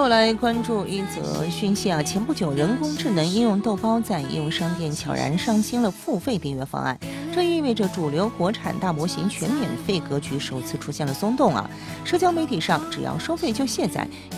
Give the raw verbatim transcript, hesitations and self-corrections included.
来关注一则讯息啊，前不久人工智能应用豆包在应用商店悄然上新了付费订阅方案，这意味着主流国产大模型全免费格局首次出现了松动啊。社交媒体上只要收费就卸载，